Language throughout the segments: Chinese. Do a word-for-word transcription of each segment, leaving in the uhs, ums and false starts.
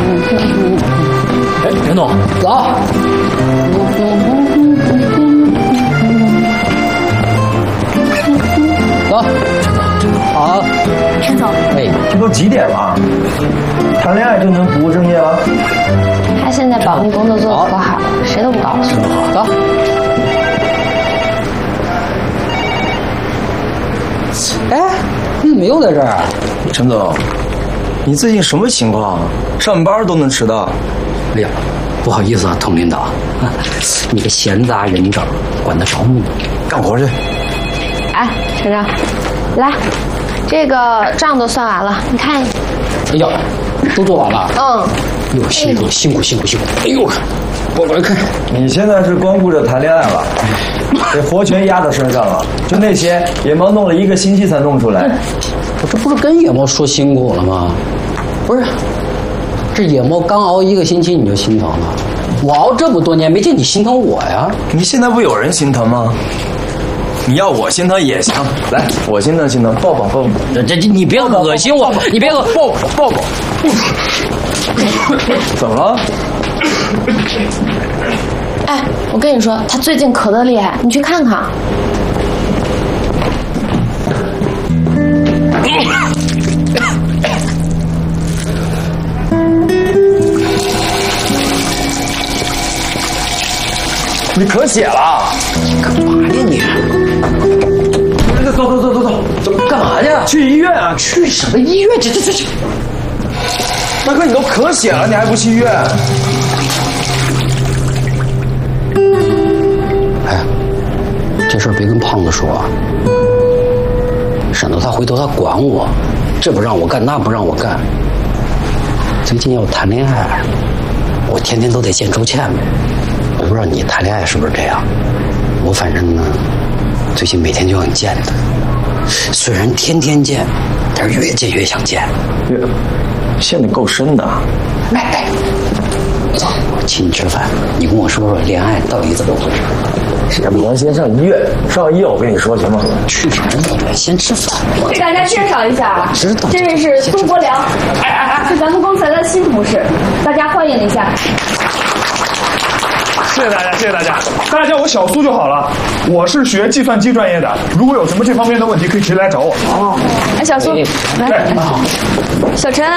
哎，陈总，走。走，好。 陈总， 哎，这都几点了？谈恋爱就能不务正业了？ 他现在保密工作做得可好，谁都不告诉。 走。哎，你怎么又在这儿？ 陈总，你最近什么情况？上班都能迟到？ 哎呀，不好意思啊，佟领导，啊，你个闲杂人整，管得着吗？ 干活去。 哎，程程，来，这个账都算完了，你看一下。 哎呀，都做完了。 嗯。 哟，辛苦辛苦辛苦辛苦！哎呦，我来看。 你现在是光顾着谈恋爱了，这活全压在身上了。就那些野猫弄了一个星期才弄出来。 我这不是跟野猫说辛苦了吗？不是，这野猫刚熬一个星期你就心疼了，我熬这么多年没见你心疼我呀？ 你现在不有人心疼吗？你要我心疼也行，来，我心疼心疼，抱抱抱抱。 这这你别恶心我，你别恶抱抱抱抱。怎么了？ 哎，我跟你说，他最近咳得厉害，你去看看。 你咳血了？ 干嘛呀你？ 走走走走走走，干嘛去？去医院啊！ 去什么医院？这这这这！ 大哥，你都咳血了，你还不去医院？ 哎，这事儿别跟胖子说啊，省得他回头他管我，这不让我干，那不让我干。最近要谈恋爱，我天天都得见周倩嘛。我不知道你谈恋爱是不是这样，我反正呢，最近每天就想见他，虽然天天见，但是越见越想见。 越陷得够深的。 哎哎，走，我请你吃饭，你跟我说说恋爱到底怎么回事？ 要不咱先上医院，上医院我跟你说行吗？ 去什么医院？先吃饭。 给大家介绍一下， 知道这位是苏国良，哎哎哎，是咱们公司的新同事，大家欢迎一下。 谢谢大家，谢谢大家，大家叫我小苏就好了。我是学计算机专业的，如果有什么这方面的问题，可以直接来找我。 哦，哎，小苏，来，小陈，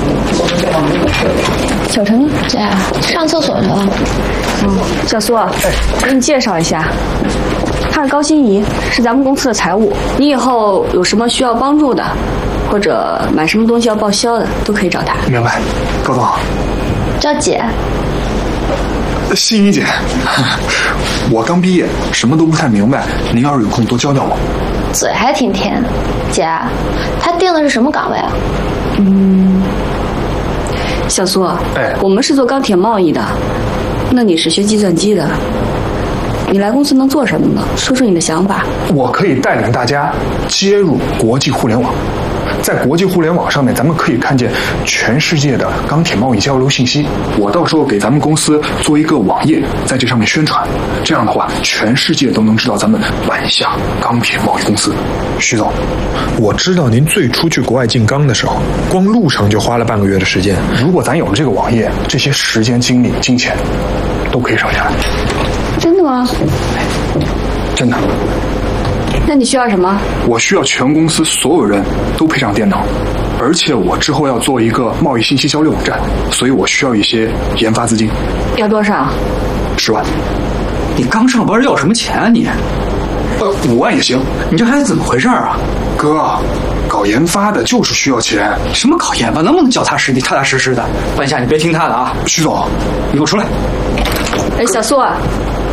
小陈呢？ 这样，上厕所去了。 嗯，小苏，哎，给你介绍一下，他是高欣怡，是咱们公司的财务。你以后有什么需要帮助的，或者买什么东西要报销的，都可以找他。 明白，高总。 叫姐。 欣怡姐，我刚毕业，什么都不太明白，您要是有空多教教我。 嘴还挺甜，姐，他定的是什么岗位啊？ 嗯，小苏， 哎， 我们是做钢铁贸易的，那你是学计算机的，你来公司能做什么呢？说说你的想法。 我可以带领大家接入国际互联网。在国际互联网上面，咱们可以看见全世界的钢铁贸易交流信息。我到时候给咱们公司做一个网页，在这上面宣传，这样的话，全世界都能知道咱们万象钢铁贸易公司。徐总，我知道您最初去国外进钢的时候，光路程就花了半个月的时间。如果咱有了这个网页，这些时间、精力、金钱都可以省下来。 真的吗？ 真的。 那你需要什么？ 我需要全公司所有人都配上电脑，而且我之后要做一个贸易信息交流网站，所以我需要一些研发资金。 要多少？ 十万。 你刚上班要什么钱啊你？ 呃，五万也行。 你这孩子怎么回事啊？ 哥，搞研发的就是需要钱。 什么搞研发？能不能脚踏实地、踏踏实实的？半夏，你别听他的啊。 徐总， 你给我出来。 哎，小苏啊，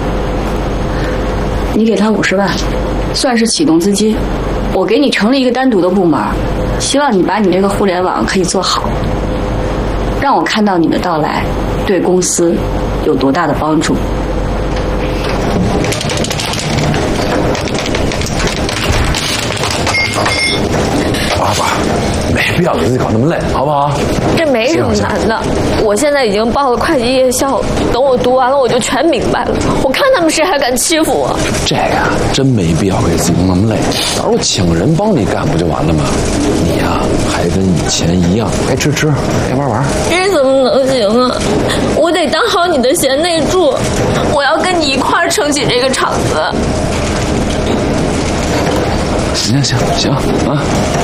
你给他五十万。算是启动资金，我给你成立一个单独的部门，希望你把你这个互联网可以做好，让我看到你的到来对公司有多大的帮助。 爸爸，没必要给自己搞那么累，好不好？ 这没什么难的，我现在已经报了会计夜校，等我读完了我就全明白了。我看他们谁还敢欺负我。 这个呀，真没必要给自己弄那么累，到时候请人帮你干不就完了吗？你呀，还跟以前一样，该吃吃，该玩玩。 这怎么能行啊？我得当好你的贤内助，我要跟你一块儿撑起这个厂子。 行行行啊！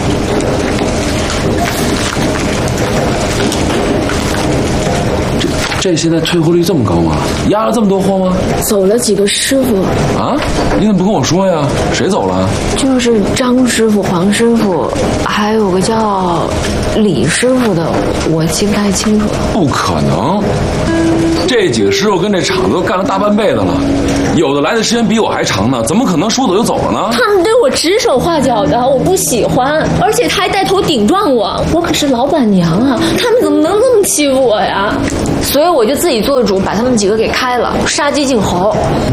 这这现在退货率这么高吗？压了这么多货吗？ 走了几个师傅啊？你怎么不跟我说呀？谁走了？ 就是张师傅、黄师傅，还有个叫李师傅的，我记不太清楚了。 不可能！这几个师傅跟这厂子都干了大半辈子了，有的来的时间比我还长呢，怎么可能说走就走了呢？ 他们对我指手画脚的，我不喜欢，而且他还带头顶撞我，我可是老板娘啊，他们怎么能这么欺负我呀？所以我就自己做主，把他们几个给开了，杀鸡儆猴。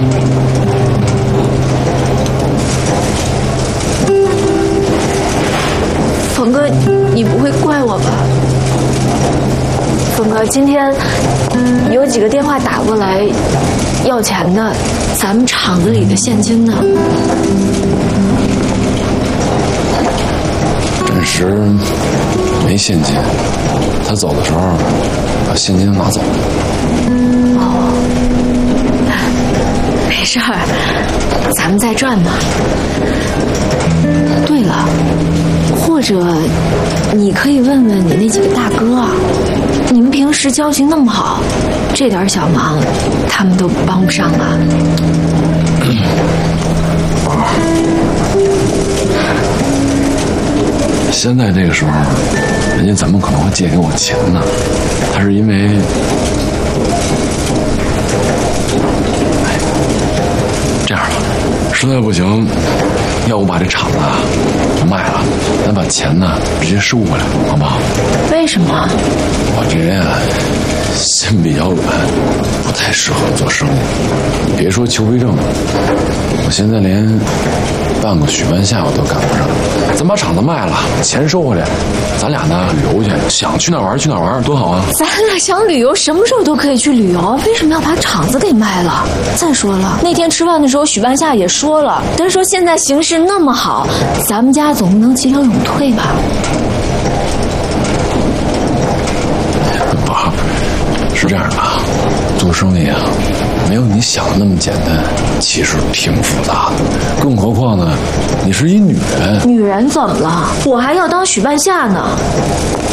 冯哥，你不会怪我吧？冯哥，今天有几个电话打过来要钱的，咱们厂子里的现金呢？ 暂时没现金，他走的时候把现金拿走了。 哦，没事儿，咱们再赚嘛。对了，或者你可以问问你那几个大哥啊，你们平时交情那么好，这点小忙他们都帮不上啊。 现在这个时候，人家怎么可能会借给我钱呢？他是因为，哎，这样吧，实在不行，要不把这厂子啊就卖了，咱把钱呢直接收回来，好不好？ 为什么？ 我这人啊，心比较软，不太适合做生意。你别说求肥症了，我现在连半个许半夏我都赶不上。咱把厂子卖了，钱收回来，咱俩呢旅游去，想去哪玩去哪玩，多好啊！ 咱俩想旅游，什么时候都可以去旅游，为什么要把厂子给卖了？再说了，那天吃饭的时候，许半夏也说了，他说现在形势那么好，咱们家总不能急流勇退吧？ 不，是这样的啊，做生意啊，没有你想的那么简单，其实挺复杂的。更何况呢，你是一女人。 女人怎么了？我还要当许半夏呢。